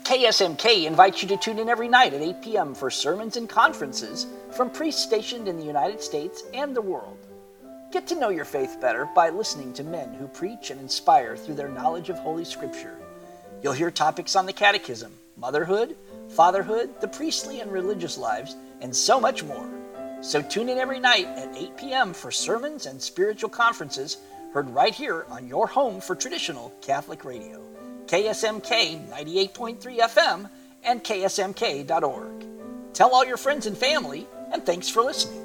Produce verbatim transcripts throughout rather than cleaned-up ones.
K S M K invites you to tune in every night at eight p.m. for sermons and conferences from priests stationed in the United States and the world. Get to know your faith better by listening to men who preach and inspire through their knowledge of Holy Scripture. You'll hear topics on the catechism, motherhood, fatherhood, the priestly and religious lives, and so much more. So tune in every night at eight p.m. for sermons and spiritual conferences heard right here on your home for traditional Catholic radio. K S M K ninety-eight point three F M and K S M K dot org. Tell all your friends and family, and thanks for listening.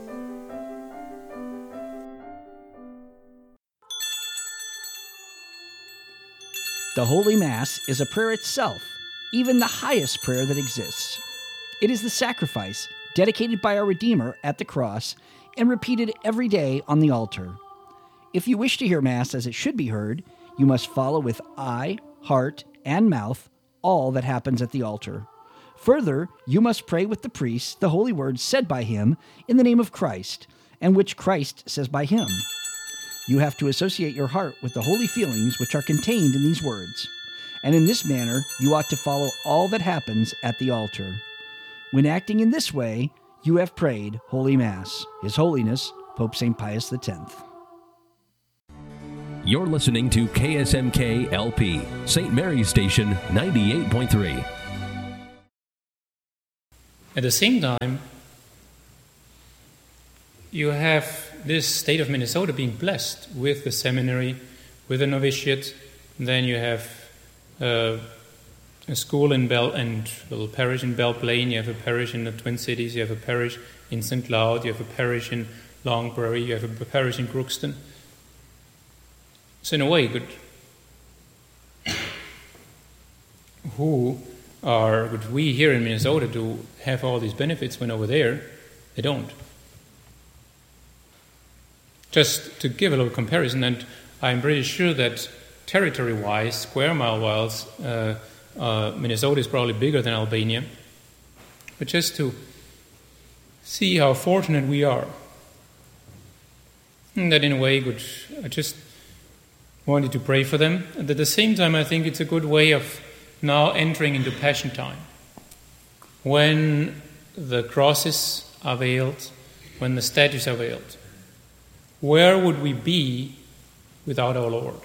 The Holy Mass is a prayer itself, even the highest prayer that exists. It is the sacrifice dedicated by our Redeemer at the cross and repeated every day on the altar. If you wish to hear Mass as it should be heard, you must follow with eye, heart, and mouth all that happens at the altar. Further, you must pray with the priest the holy words said by him in the name of Christ, and which Christ says by him. You have to associate your heart with the holy feelings which are contained in these words, and in this manner you ought to follow all that happens at the altar. When acting in this way, you have prayed Holy Mass. His Holiness, Pope Saint Pius the tenth. You're listening to K S M K L P, Saint Mary's Station, ninety-eight point three. At the same time, you have this state of Minnesota being blessed with the seminary, with the novitiate. Then you have uh, a school in Bell and a little parish in Belle Plaine. You have a parish in the Twin Cities. You have a parish in Saint Cloud. You have a parish in Long Prairie. You have a parish in Crookston. So in a way, good. Who are good? We here in Minnesota do have all these benefits when over there they don't. Just to give a little comparison, and I'm pretty sure that territory-wise, square mile-wise, uh, uh, Minnesota is probably bigger than Albania. But just to see how fortunate we are, and that in a way, good. I just wanted to pray for them. And at the same time, I think it's a good way of now entering into Passion time, when the crosses are veiled, when the statues are veiled. Where would we be without our Lord?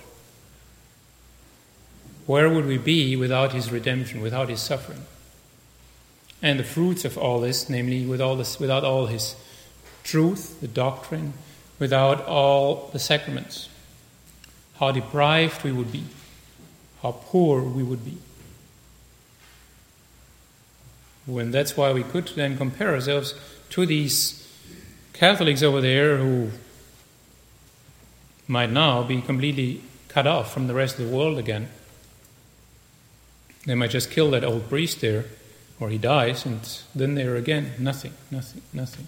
Where would we be without his redemption, without his suffering? And the fruits of all this, namely with all this, without all his truth, the doctrine, without all the sacraments, how deprived we would be, how poor we would be. And that's why we could then compare ourselves to these Catholics over there who might now be completely cut off from the rest of the world again. They might just kill that old priest there, or he dies, and then they're again nothing, nothing, nothing.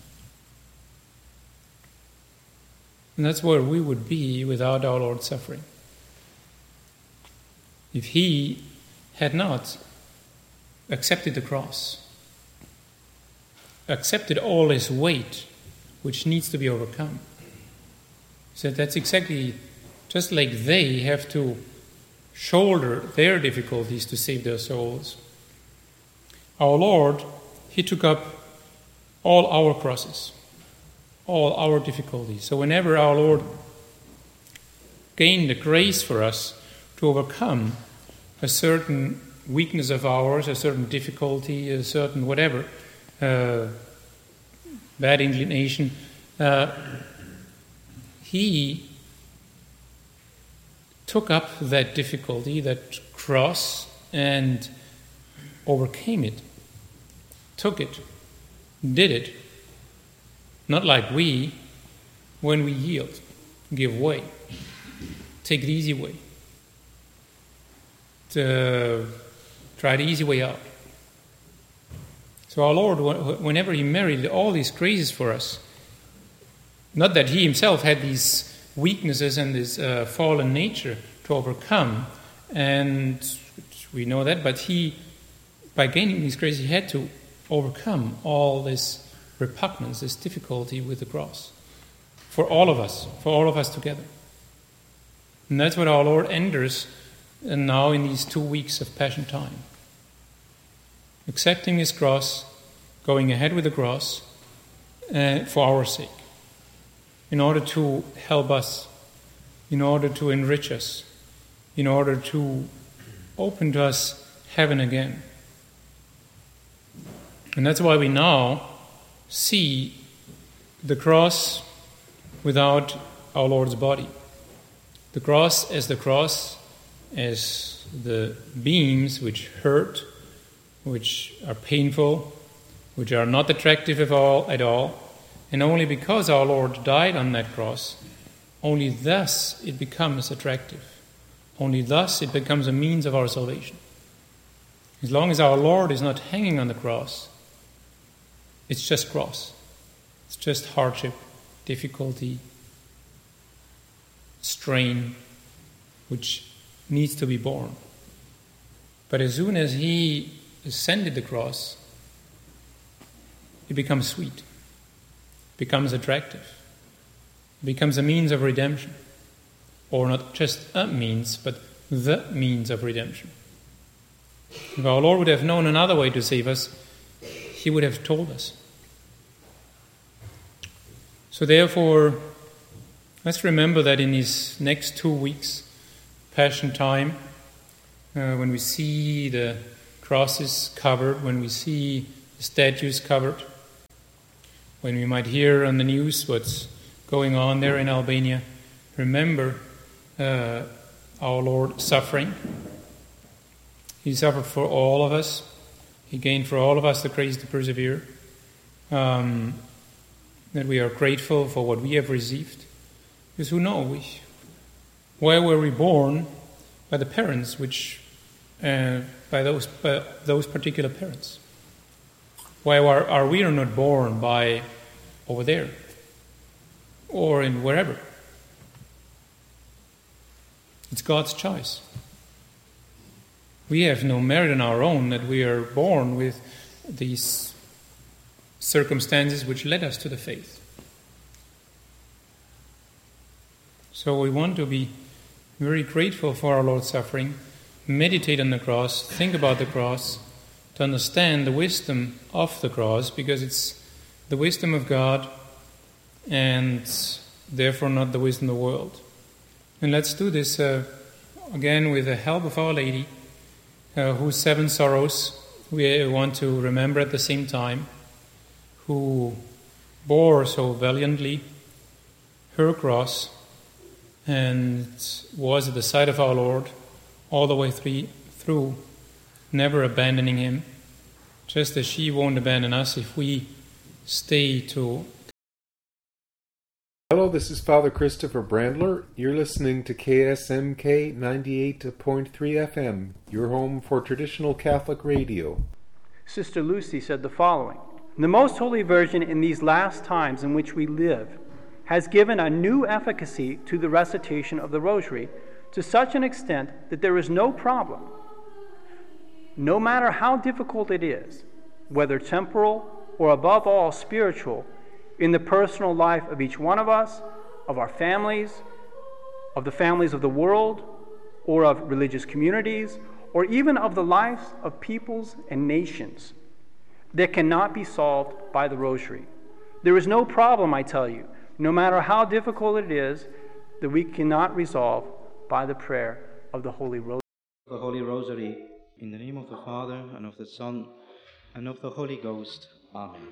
And that's where we would be without our Lord's suffering. If he had not accepted the cross, accepted all his weight, which needs to be overcome, so that's exactly just like they have to shoulder their difficulties to save their souls. Our Lord, he took up all our crosses, all our difficulties. So whenever our Lord gained the grace for us to overcome a certain weakness of ours, a certain difficulty, a certain whatever, uh, bad inclination, uh, he took up that difficulty, that cross, and overcame it, took it, did it, not like we, when we yield, give way, take the easy way, to try the easy way out. So our Lord, whenever he merited all these graces for us, not that he himself had these weaknesses and this uh, fallen nature to overcome, and we know that, but he, by gaining these graces, he had to overcome all this repugnance, this difficulty with the cross, for all of us, for all of us together. And that's what our Lord enters and now in these two weeks of Passion time. accepting his cross, going ahead with the cross uh, for our sake, in order to help us, in order to enrich us, in order to open to us heaven again. And that's why we now see the cross without our Lord's body. The cross as the cross, as the beams which hurt, which are painful, which are not attractive at all, at all, and only because our Lord died on that cross, only thus it becomes attractive. Only thus it becomes a means of our salvation. As long as our Lord is not hanging on the cross, it's just cross. It's just hardship, difficulty, strain, which needs to be borne. But as soon as he ascended the cross, it becomes sweet, becomes attractive, becomes a means of redemption. Or not just a means, but the means of redemption. If our Lord would have known another way to save us, he would have told us. So therefore, let's remember that in these next two weeks, Passion time, uh, when we see the crosses covered, when we see the statues covered, when we might hear on the news what's going on there in Albania, remember uh, our Lord suffering. He suffered for all of us. He gained for all of us the grace to persevere. Um, that we are grateful for what we have received. Because who knows? We, where were we born? By the parents, which uh, by those by those particular parents. Why are, are we not born by over there or in wherever? It's God's choice. We have no merit in our own that we are born with these circumstances which led us to the faith. So we want to be very grateful for our Lord's suffering, meditate on the cross, think about the cross, to understand the wisdom of the cross, because it's the wisdom of God and therefore not the wisdom of the world. And let's do this uh, again with the help of Our Lady, uh, whose seven sorrows we want to remember at the same time, who bore so valiantly her cross and was at the side of our Lord all the way through, never abandoning him, just as she won't abandon us if we stay to. Hello, this is Father Christopher Brandler. You're listening to K S M K ninety-eight point three F M, your home for traditional Catholic radio. Sister Lucy said the following: "The Most Holy Virgin in these last times in which we live has given a new efficacy to the recitation of the Rosary to such an extent that there is no problem, no matter how difficult it is, whether temporal or above all spiritual, in the personal life of each one of us, of our families, of the families of the world, or of religious communities, or even of the lives of peoples and nations, that cannot be solved by the Rosary. There is no problem, I tell you, no matter how difficult it is, that we cannot resolve by the prayer of the Holy Rosary." The Holy Rosary, in the name of the Father, and of the Son, and of the Holy Ghost. Amen.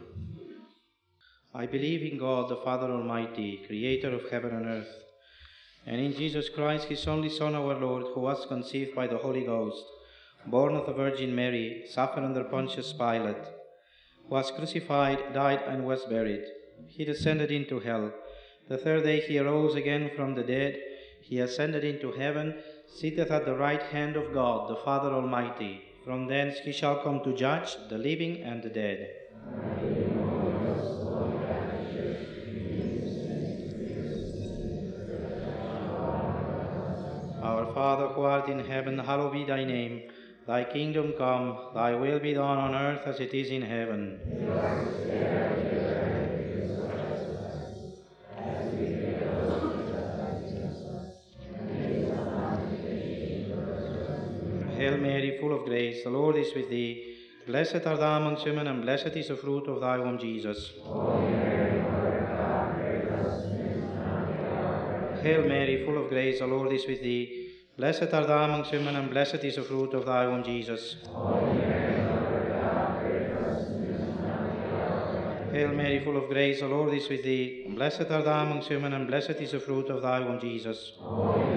I believe in God, the Father Almighty, creator of heaven and earth, and in Jesus Christ, his only Son, our Lord, who was conceived by the Holy Ghost, born of the Virgin Mary, suffered under Pontius Pilate, was crucified, died, and was buried. He descended into hell. The third day he arose again from the dead. He ascended into heaven, sitteth at the right hand of God, the Father Almighty. From thence he shall come to judge the living and the dead. Our Father, who art in heaven, hallowed be thy name. Thy kingdom come, thy will be done on earth as it is in heaven. Hail Mary, full of grace, the Lord is with thee. Blessed art thou amongst women, and blessed is the fruit of thy womb, Jesus. Hail Mary, full of grace, the Lord is with thee. Blessed art thou amongst women, and blessed is the fruit of thy womb, Jesus. Hail Mary, full of grace, the Lord is with thee. Blessed art thou amongst women, and blessed is the fruit of thy womb, Jesus.